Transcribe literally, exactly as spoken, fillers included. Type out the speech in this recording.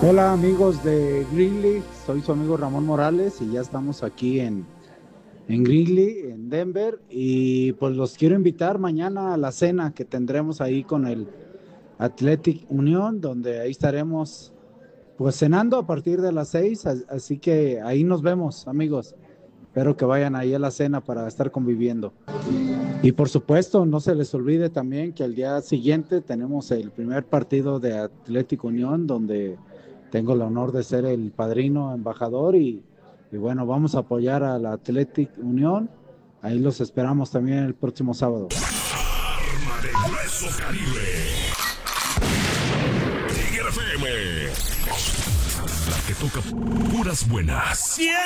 Hola amigos de Greeley, soy su amigo Ramón Morales y ya estamos aquí en, en Greeley, en Denver, y pues los quiero invitar mañana a la cena que tendremos ahí con el Athletic Unión, donde ahí estaremos pues cenando a partir de las seis, as- así que ahí nos vemos amigos, espero que vayan ahí a la cena para estar conviviendo. Y por supuesto, no se les olvide también que al día siguiente tenemos el primer partido de Atlético Unión, donde tengo el honor de ser el padrino embajador y, y bueno, vamos a apoyar a la Atlético Unión. Ahí los esperamos también el próximo sábado. Arma de Hueso Calibre. Tigre F M. La que toca puras buenas.